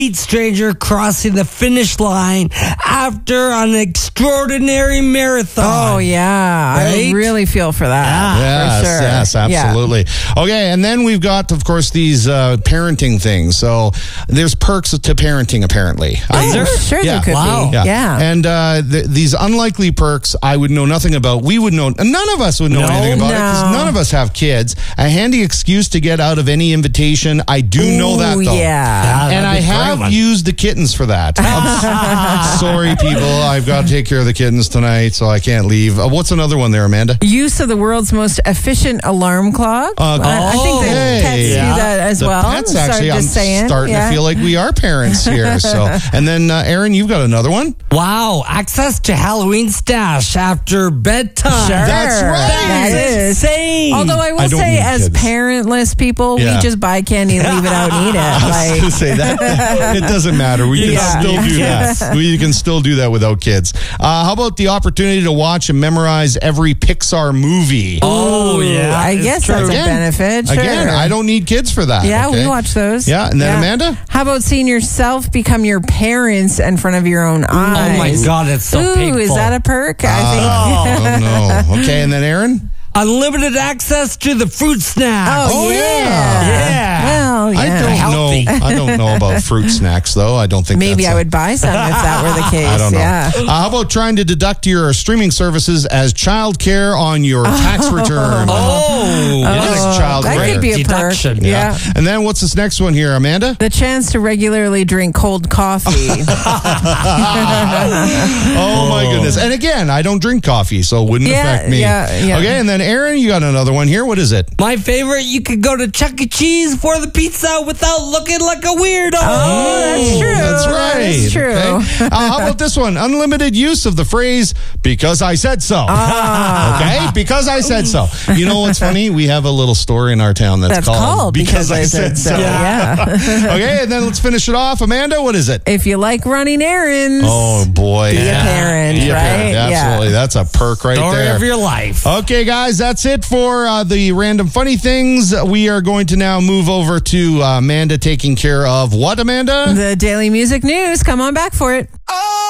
stranger crossing the finish line after an extraordinary marathon. Oh, yeah. Right? I really feel for that. Yes, for sure. yes, absolutely. Yeah. Okay, and then we've got, of course, these parenting things. So there's perks to parenting, apparently. Sure Yeah. there could Wow. be. Yeah. And these unlikely perks I would know nothing about. We would know, none of us would know anything about it because none of us have kids. A handy excuse to get out of any invitation. I do know that, though. Yeah. And I have used the kittens for that. I'm sorry, people. I've got to take care of the kittens tonight, so I can't leave. What's another one there, Amanda? Use of the world's most efficient alarm clock. I think that pets do that as the well. Pets, actually, I'm saying. starting to feel like we are parents here. So, and then Aaron, you've got another one. Wow, access to Halloween stash after bedtime. Sure. That's right. That is insane. Although I will say, as parentless people, we just buy candy and leave it out and eat it. I was going to say that. It doesn't matter. We can still do that. We can still do that without kids. How about the opportunity to watch and memorize every Pixar movie? Oh, yeah. I guess that's a benefit. Sure. Again, I don't need kids for that. Yeah, we watch those. Yeah, and then Amanda? How about seeing yourself become your parents in front of your own eyes? Oh, my God, it's so painful. Is that a perk? I think. Oh, no. Okay, and then Aaron? Unlimited access to the fruit snacks. Oh, yeah. Yeah. Well, yeah. I don't know about fruit snacks, though. I don't think maybe I would buy some if that were the case. I don't know. Yeah. How about trying to deduct your streaming services as childcare on your tax return? That could be a deduction. perk. Yeah. And then what's this next one here, Amanda? The chance to regularly drink cold coffee. Oh, my goodness. And again, I don't drink coffee, so it wouldn't affect me. Yeah. Okay, and then Aaron, you got another one here. What is it? My favorite, you could go to Chuck E. Cheese for the pizza without looking like a weirdo. Oh, that's true. That's right. That's true. Okay. How about this one? Unlimited use of the phrase, because I said so. Okay? Because I said so. You know what's funny? We have a little store in our town that's called Because I Said So. Yeah. Okay, and then let's finish it off. Amanda, what is it? If you like running errands. Oh, boy. Be a parent, Be a right? parent. Absolutely. Yeah. That's a perk right Story there. of your life. Okay, guys, that's it for the random funny things. We are going to now move over to Amanda taking care of what, Amanda? The Daily Music News. Come on back for it.